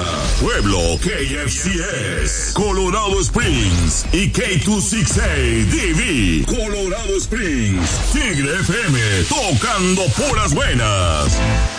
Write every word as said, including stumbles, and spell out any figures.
Pueblo K F C S, Colorado Springs y K doscientos sesenta y seis D V, Colorado Springs, Tigre F M, tocando puras buenas.